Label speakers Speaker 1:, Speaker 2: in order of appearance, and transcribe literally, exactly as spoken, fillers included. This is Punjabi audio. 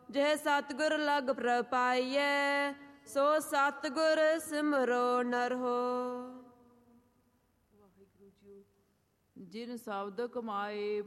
Speaker 1: ਜਿਹ ਸਤਿਗੁਰ ਲਗ ਪ੍ਰਪਾਈਐ, ਸੋ ਸਤਿਗੁਰ ਸਿਮਰੋ ਨਰ ਹੋ।
Speaker 2: ਜਿਨ ਸ਼ਬਦ ਕਮਾਏ